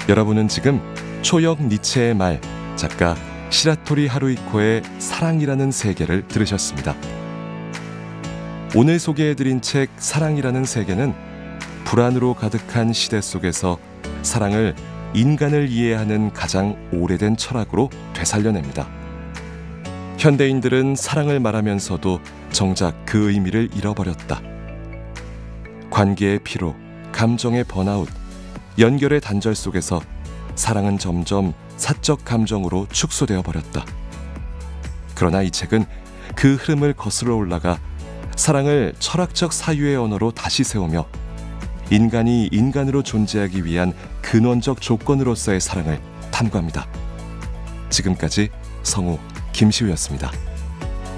여러분은 지금 초역 니체의 말, 작가 시라토리 하루이코의 사랑이라는 세계를 들으셨습니다. 오늘 소개해드린 책 사랑이라는 세계는 불안으로 가득한 시대 속에서 사랑을 인간을 이해하는 가장 오래된 철학으로 되살려냅니다. 현대인들은 사랑을 말하면서도 정작 그 의미를 잃어버렸다. 관계의 피로, 감정의 번아웃, 연결의 단절 속에서 사랑은 점점 사적 감정으로 축소되어 버렸다. 그러나 이 책은 그 흐름을 거슬러 올라가 사랑을 철학적 사유의 언어로 다시 세우며 인간이 인간으로 존재하기 위한 근원적 조건으로서의 사랑을 탐구합니다. 지금까지 성우 김시우였습니다.